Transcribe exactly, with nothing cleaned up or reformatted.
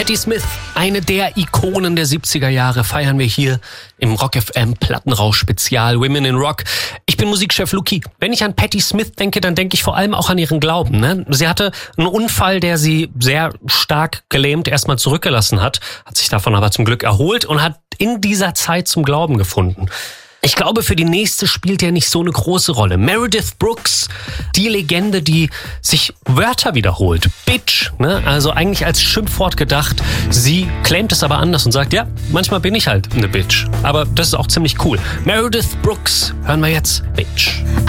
Patti Smith, eine der Ikonen der siebziger Jahre, feiern wir hier im Rock F M Plattenrausch Spezial Women in Rock. Ich bin Musikchef Luki. Wenn ich an Patti Smith denke, dann denke ich vor allem auch an ihren Glauben. Ne? Sie hatte einen Unfall, der sie sehr stark gelähmt erstmal zurückgelassen hat, hat sich davon aber zum Glück erholt und hat in dieser Zeit zum Glauben gefunden. Ich glaube, für die nächste spielt er nicht so eine große Rolle. Meredith Brooks, die Legende, die sich Wörter wiederholt. Bitch, ne? Also eigentlich als Schimpfwort gedacht. Sie claimt es aber anders und sagt, ja, manchmal bin ich halt eine Bitch. Aber das ist auch ziemlich cool. Meredith Brooks, hören wir jetzt, Bitch.